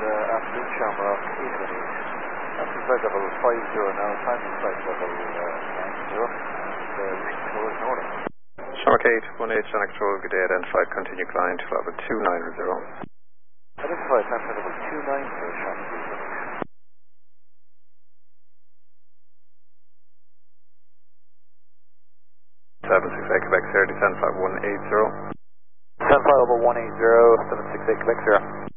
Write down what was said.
afternoon, Shamrock, 818. That's flight level 50 now, timing flight level 90, and reaching towards northern. Shamrock 818, Sonic Control, good day, identified, continue climb to level 290. Identified, time flight level 290, Shamrock 768 Quebec, Sierra, descend flight 180. Descend flight level 180, 768 Quebec, Sierra.